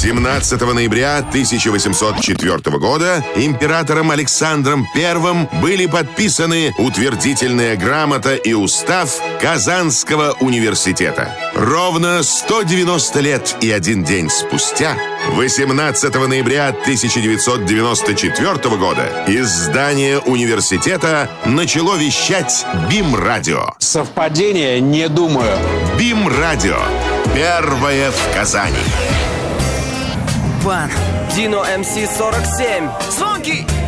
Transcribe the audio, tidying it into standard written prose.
17 ноября 1804 года императором Александром I были подписаны утвердительная грамота и устав Казанского университета. Ровно 190 лет и 1 день спустя, 18 ноября 1994 года, из здания университета начало вещать БИМ-радио. Совпадение? Не думаю. БИМ-радио. Первое в Казани. Дино МС-47. Звонки!